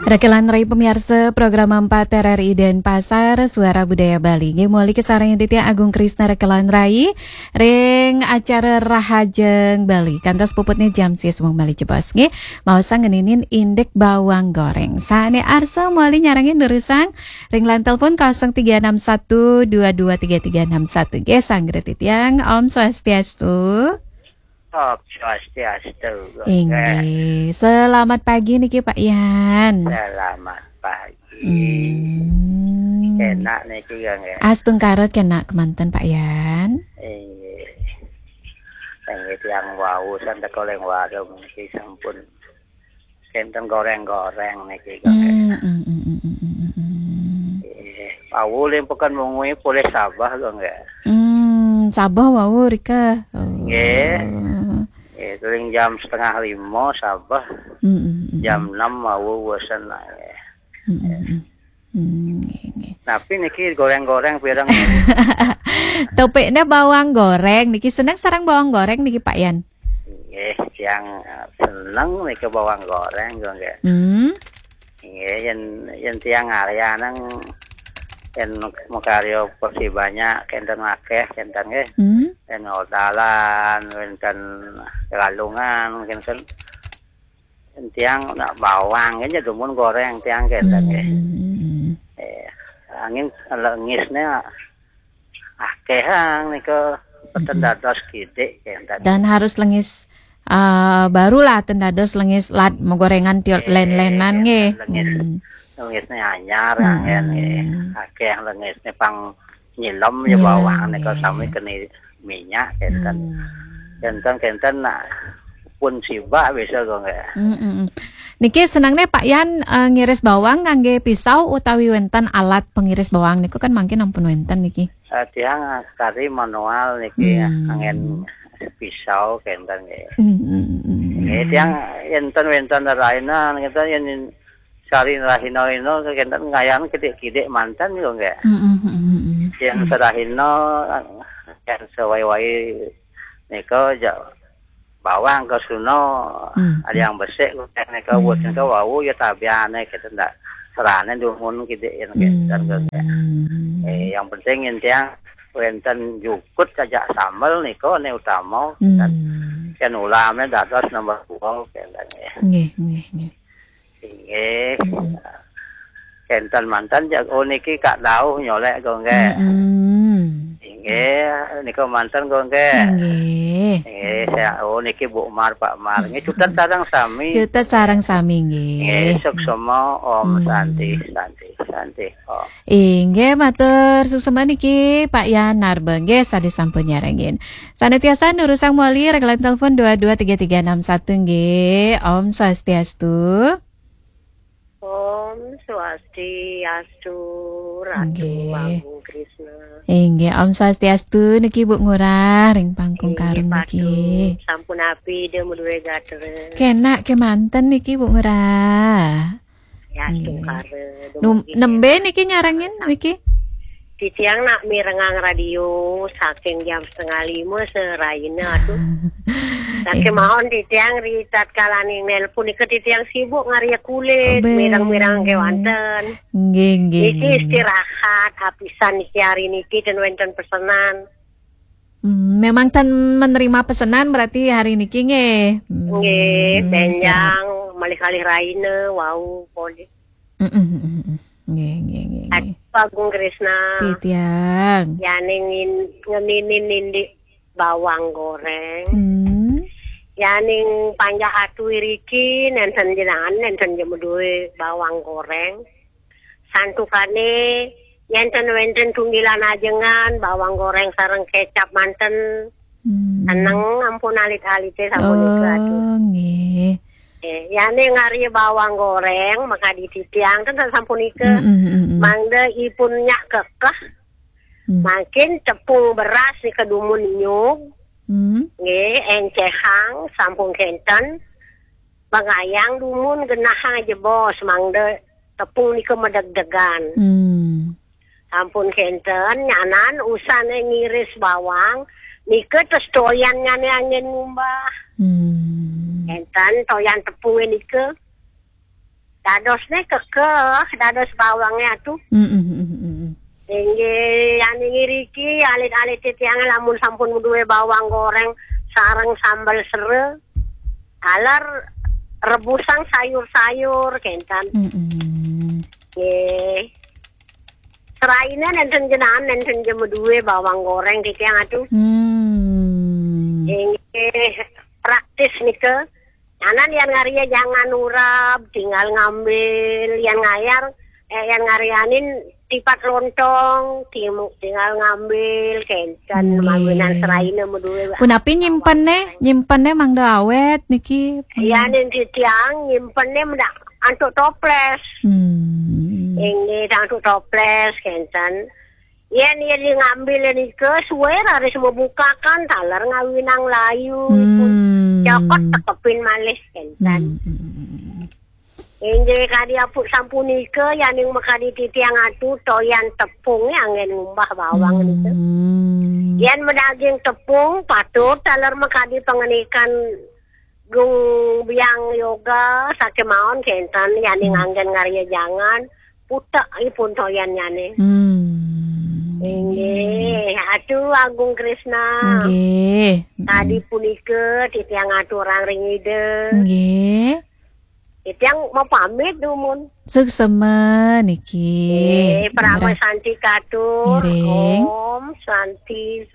Rekelan Rai pemirsa program 4 RRI Denpasar Suara Budaya Bali. Nggih muli kesareng Ditya Agung Krisna Rekelan Rai ring acara Rahajeng Bali. Kantos puputnya jam sis mung Bali jebos nggih. Mau sang ngeninin indek bawang goreng. Sane arsa muli nyarangin durusang ring lan telepon 0361223361. Nggih sanggre titiang Om Swastiastu. Om Swastiastu. Inggih. Selamat pagi niki Pak Yan. Selamat pagi. Enak niki kan ya. Astung karet kena kemanten Pak Yan. Yang wau santai koleng warung niki sampun kenten goreng-goreng niki kan. Wau lempokan mungui boleh sabah kan ya. Sabah wau Rika. Nggih. Turing jam 4:30 sabah. Jam 6 mau bosan. Tapi niki goreng-goreng pirang. Topiknya bawang goreng niki seneng sarang bawang goreng niki Pak Yan. Nggih, yang seneng niki bawang goreng yo nggih. Nggih, yen tiang area nang yen makaryo porsi banyak kenten akeh kenten nggih. Yen odalan, kenten galungan mungkin kan tiang nak bawang aja dumun goreng tiang kenten nggih. Angin lengisnya akeh hang nika tendados gede kenten. Dan harus lengis barulah tendados lengis lat gorengan len-lenan nggih. Lengisnya anyar angin akeh lengisnya pang nyilem ya bawang nika sami kene minyak kenten. Kenten nak pun sibak bisa kok nggak. Niki senangnya Pak Yan ngiris bawang ngangge pisau utawi wenten alat pengiris bawang niku kan mangkin ampun wenten niki. Tiang kari manual niki angin pisau kenten nggih. Tiang enten wenten raina kita yen sari rahino ino kenten ngayan kidik-kidik mantan yo nggih. Yang sarahino yang sewai-wai nika bawang ke suno ada yang besek nika buat nika wau ya tabiane kita ndak serane dumun kidik yen yang penting yen wenten jukut saja sambel nika ne utama dan kan ulame dados nomor 2 kenten nggih. Nggih. Kenten mantan jak niki kak dauh nyolek kok nggih. Nggih, nika mantan kok nggih. Nggih. Saya niki Bu Mar Pak Mar. Nggih cutet sareng sami. Cutet sareng sami nggih. Nggih, suksema Om Santi. Oh. Inggih matur suksema niki Pak Yan Narbe nggih sadi sampun nyarengin. Sanetiasa nurusang moli rekelan telepon 223361 nggih. Om Swastiastu. Om Swastiastu, Ratu Agung Krisna. Inggih Om Swastiastu niki Bu Ngurah ring pangkung karung niki. Sampun api de muduwe gatere. Kenak kemanten niki Bu Ngurah. Ya sungkare. Nembe niki nyarangin niki. Titiang nak mirengang radio saking jam 4:30 seraina atuh. Saking mahon titiang ritat kalani nelpon ke titiang sibuk ngaria kulit mirang-mirang kewanten. Nggih. Iki istirahat habisan iki hari niki dan wenten pesanan. Memang tan menerima pesanan berarti hari niki nggih. Nggih, benjang malih-alih raine wau boleh. Nggih. Agung Krisna. Titiang. Ya ngeninin nindik bawang goreng. Ya ning panjah atu iriki nenten jenengan nenten jemuduwe bawang goreng. Santukane enten wenten tunggilan ajengan bawang goreng sareng kecap manten. Seneng ampun alit-alite sampun iku atuh. Nggih. Ya ning ngari bawang goreng maka dititiang kan sampun ike. Mangde ipun nyak kekeh. Makin tepung beras di kedumun nyug. Nggih, encehang sampung kenten. Bangayang dumun genahang aja bos mangde tepung nike medeg-degan. Sampun kenten nyanan usane ngiris bawang nike terus toyan nyane angin ngumbah. Enten toyan tepung nike dadosnya kekeh, dados bawangnya tuh. Tinggi yang ngiriki alit-alit titiang lamun sampun duwe bawang goreng sareng sambal sere. Alar rebusan sayur-sayur kencan. Nggih. Seraina nenten jenengan nenten jemu duwe bawang goreng titiang atuh. Nggih praktis nike. Anan yang ngaria jangan urap, tinggal ngambil, yang ngayar, yang ngarianin tipat lontong, tinggal ngambil, kencan magunan seraina medue. Punapi nyimpennya mang da awet niki. Iya nanti tiang nyimpennya mendak antuk toples. Ini antuk toples, kencan. Iya nih ngambil ini ke suwer harus membukakan talar ngawinang layu. Cokot tekepin malih kencan. Inggih kadi apuk sampunike yaning makadi titiang atu toyan tepung angin ngumbah bawang niku. Yen medaging tepung patut taler makadi pengenikan gung biang yoga sakemaon kencan yaning angin ngarya jangan putek ipun toyan nyane. Nggih, atuh Agung Krisna. Nggih. Tadi punike titiang aturang ringide. Nggih. Titiang mau pamit dumun. Suksemen niki. Pramai santi katur. Miring. Om santi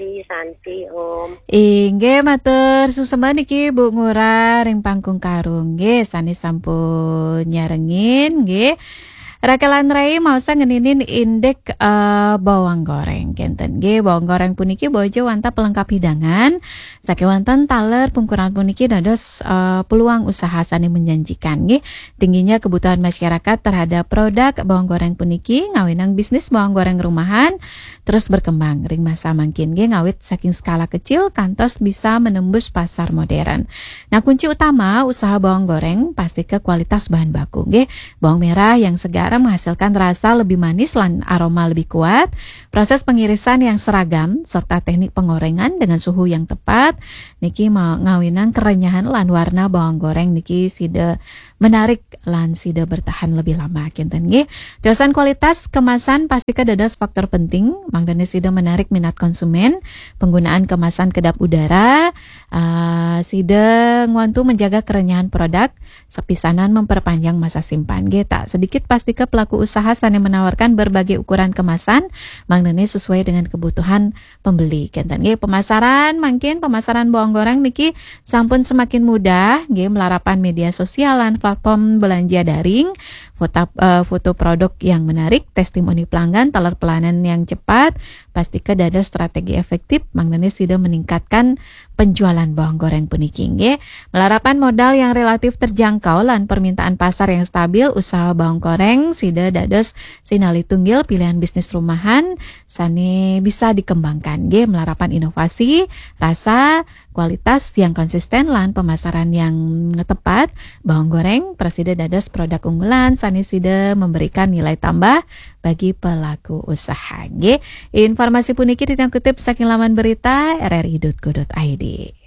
om. Inggih matur suksemen niki Bu Ngurah ring Pangkung Karung nggih sanes sampun nyarengin nggih. Rakelan Rai mausa ngeninin indek bawang goreng kenten nggih bawang goreng puniki bojo wanta pelengkap hidangan sakewanten taler pungkuran puniki dados peluang usaha sani menjanjikan nggih tingginya kebutuhan masyarakat terhadap produk bawang goreng puniki ngawinang bisnis bawang goreng rumahan terus berkembang ring masa mangkin nggih ngawit saking skala kecil kantos bisa menembus pasar modern. Nah kunci utama usaha bawang goreng pasti ke kualitas bahan baku nggih bawang merah yang segar menghasilkan rasa lebih manis dan aroma lebih kuat, proses pengirisan yang seragam serta teknik penggorengan dengan suhu yang tepat niki ngawinang kerenyahan lan warna bawang goreng niki sida menarik lan sida bertahan lebih lama kinten nggih. Tiosan kualitas kemasan pasti dados faktor penting mangdane sida menarik minat konsumen. Penggunaan kemasan kedap udara sida ngwantu menjaga kerenyahan produk sepisanan memperpanjang masa simpan nggih tak sedikit pasti ke pelaku usaha sane menawarkan berbagai ukuran kemasan mangdane sesuai dengan kebutuhan pembeli kinten nggih. Pemasaran pemasaran bawang goreng niki sampun semakin mudah nggih melarapan media sosial lan platform belanja daring, foto produk yang menarik, testimoni pelanggan, taler pelayanan yang cepat, pasti dados strategi efektif mangdane sida meningkatkan penjualan bawang goreng puniki nggih. Melarapan modal yang relatif terjangkau lan permintaan pasar yang stabil, usaha bawang goreng sida dados sinali tunggil pilihan bisnis rumahan sane bisa dikembangkan nggih. Melarapan inovasi, rasa, kualitas yang konsisten lan pemasaran yang tepat, bawang goreng presida dados produk unggulan sane sida memberikan nilai tambah bagi pelaku usaha nggih. Informasi puniki ditang kutip saking laman berita rri.co.id.